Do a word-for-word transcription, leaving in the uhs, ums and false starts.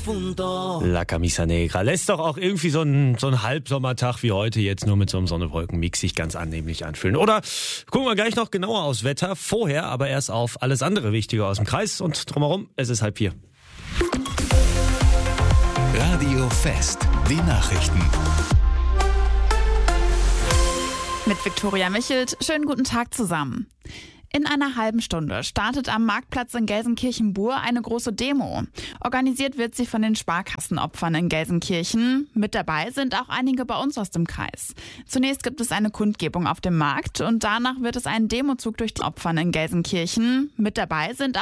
profundo. La Camisa Negra lässt doch auch irgendwie so ein, so ein Halbsommertag wie heute jetzt nur mit so einem Sonnenwolkenmix sich ganz annehmlich anfühlen. Oder gucken wir gleich noch genauer aufs Wetter. Vorher aber erst auf alles andere Wichtige aus dem Kreis und drumherum. Es ist halb vier. Radio Fest, die Nachrichten. Mit Viktoria Michelt, schönen guten Tag zusammen. In einer halben Stunde startet am Marktplatz in Gelsenkirchen-Bur eine große Demo. Organisiert wird sie von den Sparkassenopfern in Gelsenkirchen. Mit dabei sind auch einige bei uns aus dem Kreis. Zunächst gibt es eine Kundgebung auf dem Markt und danach wird es einen Demozug durch die Opfern in Gelsenkirchen. Mit dabei sind auch